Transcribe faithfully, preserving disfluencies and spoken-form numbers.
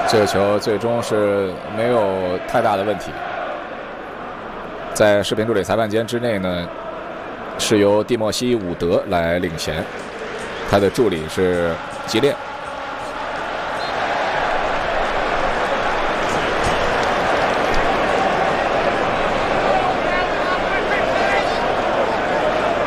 这个球最终是没有太大的问题。在视频助理裁判间之内呢，是由蒂莫西·伍德来领衔，他的助理是吉列。